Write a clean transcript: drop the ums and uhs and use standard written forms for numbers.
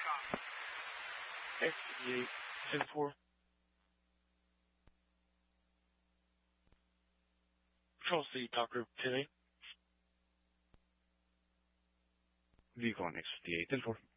X58, 10-4. Patrol C, Top Group 10-8. Vehicle on X58, 10-4.